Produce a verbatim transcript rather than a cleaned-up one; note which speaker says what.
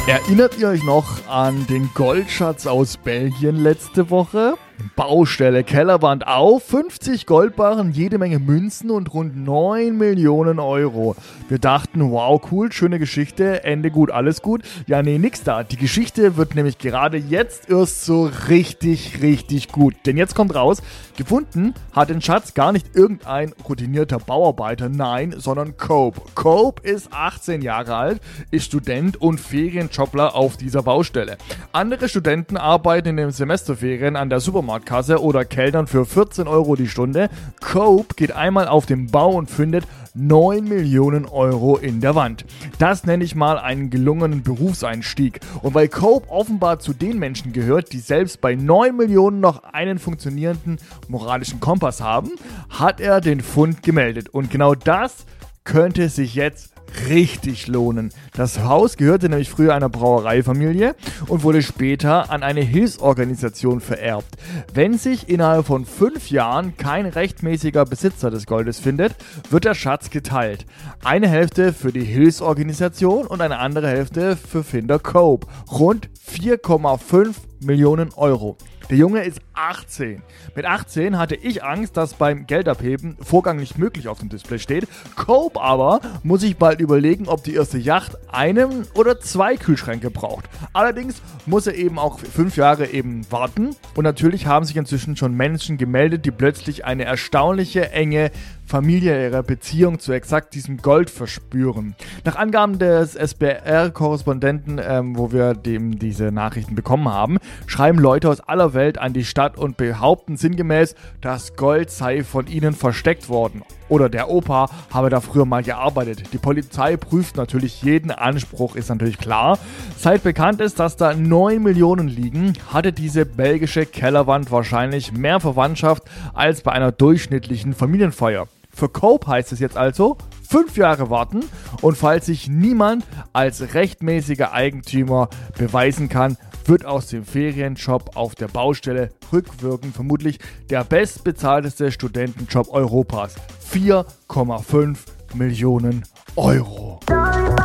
Speaker 1: Erinnert ihr euch noch an den Goldschatz aus Belgien letzte Woche? Baustelle, Kellerwand auf, fünfzig Goldbarren, jede Menge Münzen und rund neun Millionen Euro. Wir dachten, wow, cool, schöne Geschichte, Ende gut, alles gut. Ja, nee, nix da. Die Geschichte wird nämlich gerade jetzt erst so richtig, richtig gut. Denn jetzt kommt raus, gefunden hat den Schatz gar nicht irgendein routinierter Bauarbeiter, nein, sondern Cope. Cope ist achtzehn Jahre alt, ist Student und Ferienjobler auf dieser Baustelle. Andere Studenten arbeiten in den Semesterferien an der Supermarktkasse oder Kellnern für vierzehn Euro die Stunde. Cope geht einmal auf den Bau und findet neun Millionen Euro in der Wand. Das nenne ich mal einen gelungenen Berufseinstieg. Und weil Cope offenbar zu den Menschen gehört, die selbst bei neun Millionen noch einen funktionierenden moralischen Kompass haben, hat er den Fund gemeldet. Und genau das könnte sich jetzt richtig lohnen. Das Haus gehörte nämlich früher einer Brauereifamilie und wurde später an eine Hilfsorganisation vererbt. Wenn sich innerhalb von fünf Jahren kein rechtmäßiger Besitzer des Goldes findet, wird der Schatz geteilt. Eine Hälfte für die Hilfsorganisation und eine andere Hälfte für Finder Cope. Rund vier Komma fünf Millionen Euro. Der Junge ist achtzehn. Mit achtzehn hatte ich Angst, dass beim Geldabheben Vorgang nicht möglich auf dem Display steht. Cope aber muss sich bald überlegen, ob die erste Yacht einen oder zwei Kühlschränke braucht. Allerdings muss er eben auch fünf Jahre eben warten. Und natürlich haben sich inzwischen schon Menschen gemeldet, die plötzlich eine erstaunliche enge familiäre Beziehung zu exakt diesem Gold verspüren. Nach Angaben des S B R-Korrespondenten, ähm, wo wir dem diese Nachrichten bekommen haben, schreiben Leute aus aller Welt an die Stadt und behaupten sinngemäß, das Gold sei von ihnen versteckt worden. Oder der Opa habe da früher mal gearbeitet. Die Polizei prüft natürlich jeden Anspruch, ist natürlich klar. Seit bekannt ist, dass da neun Millionen liegen, hatte diese belgische Kellerwand wahrscheinlich mehr Verwandtschaft als bei einer durchschnittlichen Familienfeier. Für Cope heißt es jetzt also, fünf Jahre warten und falls sich niemand als rechtmäßiger Eigentümer beweisen kann, wird aus dem Ferienjob auf der Baustelle rückwirkend vermutlich der bestbezahlteste Studentenjob Europas. vier Komma fünf Millionen Euro.